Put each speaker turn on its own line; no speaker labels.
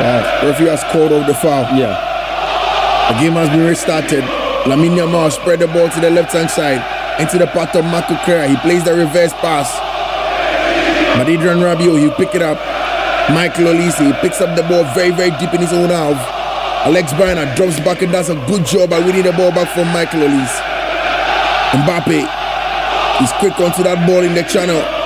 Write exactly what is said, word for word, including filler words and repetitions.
Right.
Referee has called out the foul.
Yeah.
The game has been restarted. Lamine Yamal spread the ball to the left-hand side. Into the path of Marco Correa. He plays the reverse pass. Adrien Rabiot, he pick it up. Michael Olise, he picks up the ball very, very deep in his own half. Alex Bryner drops back and does a good job at winning the ball back from Michael Olise. Mbappe, he's quick onto that ball in the channel.